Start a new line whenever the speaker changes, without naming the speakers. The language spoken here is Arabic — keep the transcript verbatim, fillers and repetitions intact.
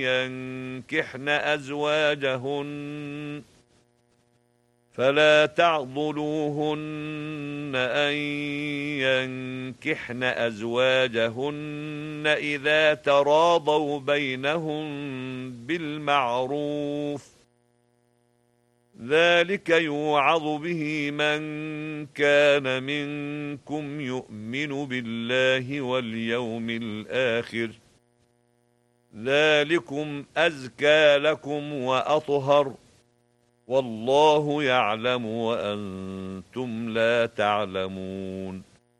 ينكحن أزواجهن فلا تعضلوهن أن ينكحن أزواجهن إذا تراضوا بينهم بالمعروف ذلك يوعظ به من كان منكم يؤمن بالله واليوم الآخر ذلكم أزكى لكم وأطهر والله يعلم وأنتم لا تعلمون